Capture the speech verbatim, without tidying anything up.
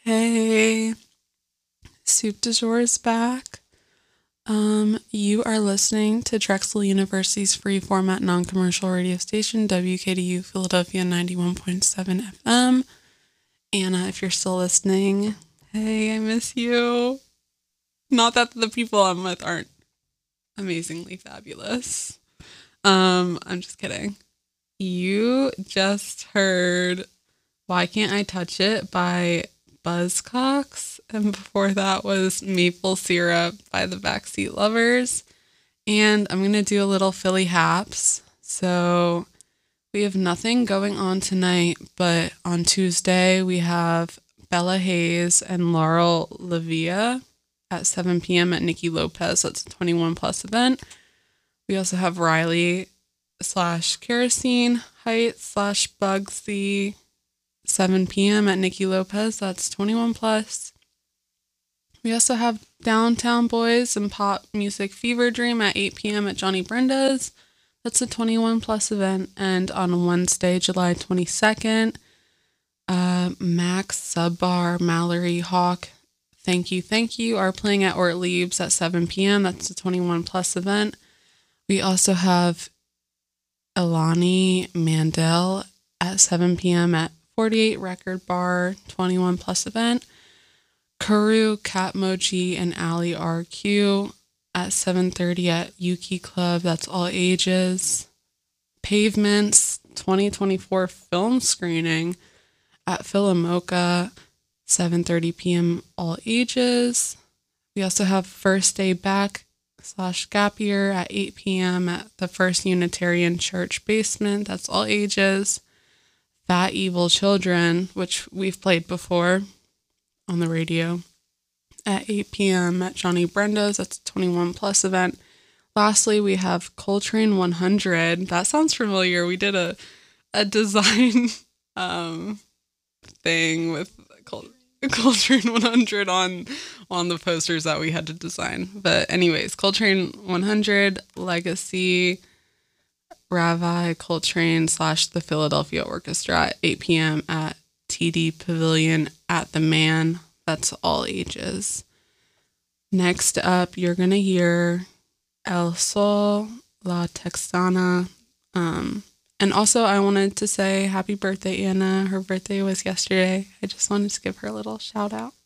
Hey, Soup du Jour is back. Um, you are listening to Drexel University's free format non-commercial radio station, W K D U Philadelphia ninety-one point seven F M. Anna, if you're still listening, hey, I miss you. Not that the people I'm with aren't amazingly fabulous. Um, I'm just kidding. You just heard Why Can't I Touch It by Buzzcocks, and before that was Maple Syrup by the Backseat Lovers. And I'm going to do a little Philly Haps. So we have nothing going on tonight, but on Tuesday we have Bella Hayes and Laurel Levia at seven p.m. at Nikki Lopez. That's a twenty-one plus event. We also have Riley slash Kerosene Heights slash Bugsy seven p.m. at Nikki Lopez. That's twenty-one plus. We also have Downtown Boys and Pop Music Fever Dream at eight p.m. at Johnny Brenda's. That's a twenty-one plus event. And on Wednesday, July twenty-second, uh, Max Subbar, Mallory Hawk, Thank You, Thank You are playing at Ortlieb's at seven p.m. That's a twenty-one plus event. We also have Elani Mandel at seven p.m. at forty-eight Record Bar, twenty-one plus event. Kuru, Cat Mochi, and Ali R Q at seven thirty at Yuki Club. That's all ages. Pavements twenty twenty-four film screening at Philomoka, seven thirty p.m. all ages. We also have First Day Back slash Gap Year at eight p.m. at the First Unitarian Church basement. That's all ages. Fat Evil Children, which we've played before on the radio, at eight p.m. at Johnny Brenda's. That's a twenty-one plus event. Lastly, we have Coltrane one hundred. That sounds familiar. We did a a design um, thing with Col- Coltrane one hundred on on the posters that we had to design. But anyways, Coltrane one hundred, Legacy, Ravi Coltrane slash the Philadelphia Orchestra at eight p.m. at T D Pavilion at the Man. That's all ages. Next up, you're going to hear El Sol, La Texana. Um, and also, I wanted to say happy birthday, Anna. Her birthday was yesterday. I just wanted to give her a little shout out.